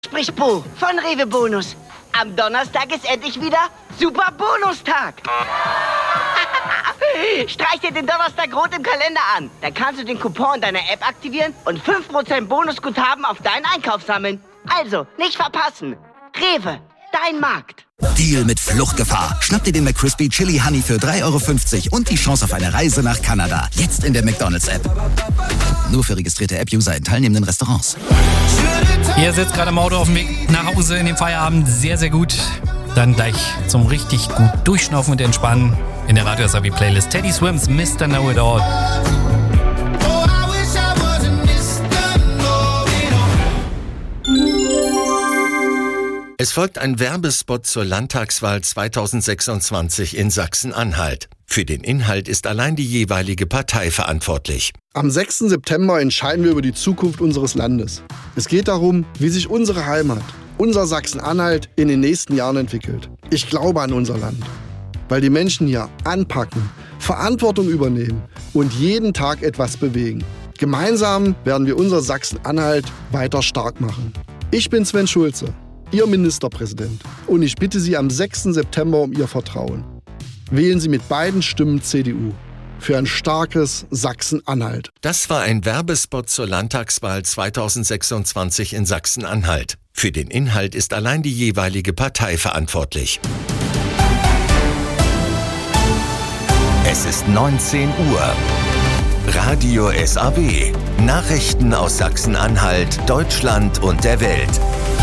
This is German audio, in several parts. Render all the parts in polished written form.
Sprich Bo von Rewe Bonus. Am Donnerstag ist endlich wieder Super Bonustag. Streich dir den Donnerstag rot im Kalender an. Da kannst du den Coupon in deiner App aktivieren und 5% Bonusguthaben auf deinen Einkauf sammeln. Also, nicht verpassen. Rewe, dein Markt. Deal mit Fluchtgefahr. Schnapp dir den McCrispy Chili Honey für 3,50 € und die Chance auf eine Reise nach Kanada. Jetzt in der McDonald's-App. Nur für registrierte App-User in teilnehmenden Restaurants. Ihr sitzt gerade im Auto auf dem Weg nach Hause in den Feierabend. Sehr, sehr gut. Dann gleich zum richtig gut Durchschnaufen und Entspannen in der Radio SAW Playlist. Teddy Swims, Mr. Know It All. Es folgt ein Werbespot zur Landtagswahl 2026 in Sachsen-Anhalt. Für den Inhalt ist allein die jeweilige Partei verantwortlich. Am 6. September entscheiden wir über die Zukunft unseres Landes. Es geht darum, wie sich unsere Heimat, unser Sachsen-Anhalt, in den nächsten Jahren entwickelt. Ich glaube an unser Land, weil die Menschen hier anpacken, Verantwortung übernehmen und jeden Tag etwas bewegen. Gemeinsam werden wir unser Sachsen-Anhalt weiter stark machen. Ich bin Sven Schulze, Ihr Ministerpräsident, und ich bitte Sie am 6. September um Ihr Vertrauen. Wählen Sie mit beiden Stimmen CDU für ein starkes Sachsen-Anhalt. Das war ein Werbespot zur Landtagswahl 2026 in Sachsen-Anhalt. Für den Inhalt ist allein die jeweilige Partei verantwortlich. Es ist 19 Uhr. Radio SAW. Nachrichten aus Sachsen-Anhalt, Deutschland und der Welt.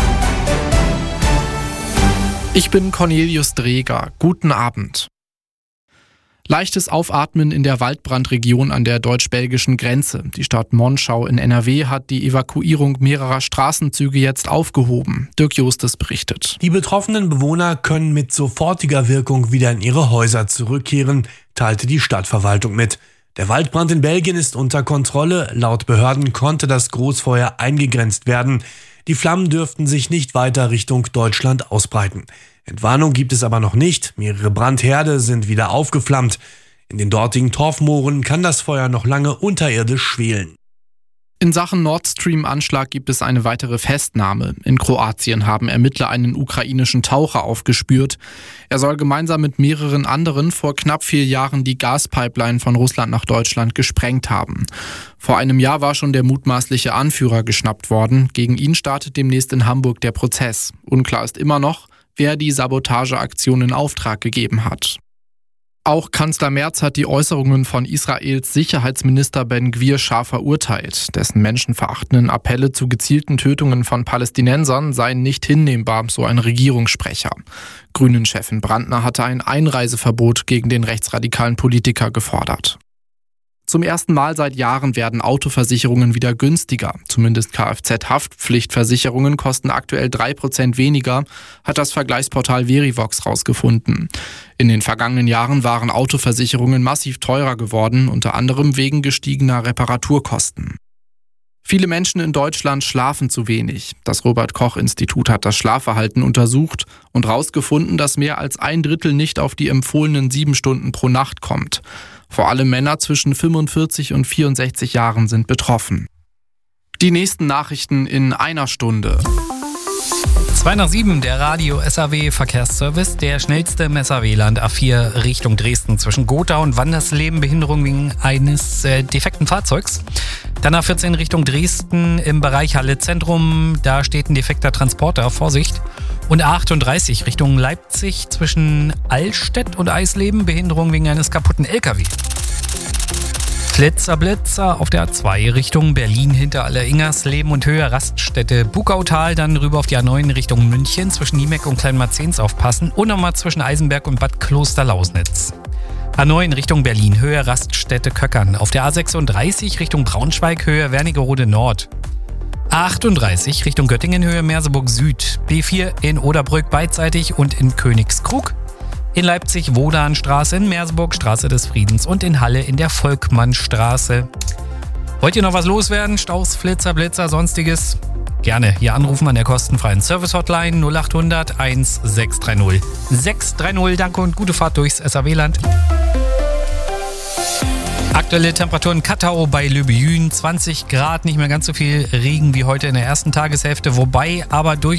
Ich bin Cornelius Dreger. Guten Abend. Leichtes Aufatmen in der Waldbrandregion an der deutsch-belgischen Grenze. Die Stadt Monschau in NRW hat die Evakuierung mehrerer Straßenzüge jetzt aufgehoben. Dirk Justes berichtet. Die betroffenen Bewohner können mit sofortiger Wirkung wieder in ihre Häuser zurückkehren, teilte die Stadtverwaltung mit. Der Waldbrand in Belgien ist unter Kontrolle. Laut Behörden konnte das Großfeuer eingegrenzt werden. Die Flammen dürften sich nicht weiter Richtung Deutschland ausbreiten. Entwarnung gibt es aber noch nicht. Mehrere Brandherde sind wieder aufgeflammt. In den dortigen Torfmooren kann das Feuer noch lange unterirdisch schwelen. In Sachen Nord Stream-Anschlag gibt es eine weitere Festnahme. In Kroatien haben Ermittler einen ukrainischen Taucher aufgespürt. Er soll gemeinsam mit mehreren anderen vor knapp 4 Jahren die Gaspipeline von Russland nach Deutschland gesprengt haben. Vor einem Jahr war schon der mutmaßliche Anführer geschnappt worden. Gegen ihn startet demnächst in Hamburg der Prozess. Unklar ist immer noch, wer die Sabotageaktion in Auftrag gegeben hat. Auch Kanzler Merz hat die Äußerungen von Israels Sicherheitsminister Ben-Gvir scharf verurteilt. Dessen menschenverachtenden Appelle zu gezielten Tötungen von Palästinensern seien nicht hinnehmbar, so ein Regierungssprecher. Grünen-Chefin Brandner hatte ein Einreiseverbot gegen den rechtsradikalen Politiker gefordert. Zum ersten Mal seit Jahren werden Autoversicherungen wieder günstiger. Zumindest Kfz-Haftpflichtversicherungen kosten aktuell 3% weniger, hat das Vergleichsportal Verivox rausgefunden. In den vergangenen Jahren waren Autoversicherungen massiv teurer geworden, unter anderem wegen gestiegener Reparaturkosten. Viele Menschen in Deutschland schlafen zu wenig. Das Robert-Koch-Institut hat das Schlafverhalten untersucht und herausgefunden, dass mehr als 1/3 nicht auf die empfohlenen 7 Stunden pro Nacht kommt. Vor allem Männer zwischen 45 und 64 Jahren sind betroffen. Die nächsten Nachrichten in einer Stunde. 6:02, der Radio SAW Verkehrsservice. Der schnellste im SAW-Land A4 Richtung Dresden zwischen Gotha und Wandersleben. Behinderung wegen eines defekten Fahrzeugs. Dann A14 Richtung Dresden im Bereich Halle Zentrum. Da steht ein defekter Transporter. Vorsicht. Und A38 Richtung Leipzig zwischen Allstedt und Eisleben. Behinderung wegen eines kaputten LKW. Blitzer auf der A2 Richtung Berlin hinter Alleringersleben und Höhe Raststätte Bukautal, dann rüber auf die A9 Richtung München zwischen Niemeck und Kleinmarzens aufpassen und nochmal zwischen Eisenberg und Bad Klosterlausnitz. A9 Richtung Berlin, Höhe Raststätte Köckern. Auf der A36 Richtung Braunschweig, Höhe Wernigerode Nord. A38 Richtung Göttingen, Höhe Merseburg Süd. B4 in Oderbrück beidseitig und in Königskrug. In Leipzig Wodanstraße, in Merseburg Straße des Friedens und in Halle in der Volkmannstraße. Wollt ihr noch was loswerden? Staus, Blitzer, sonstiges? Gerne hier anrufen an der kostenfreien Service-Hotline 0800 1630. 630, danke und gute Fahrt durchs SAW-Land. Aktuelle Temperaturen Kattau bei Löbejün, 20 Grad, nicht mehr ganz so viel Regen wie heute in der ersten Tageshälfte, wobei aber durch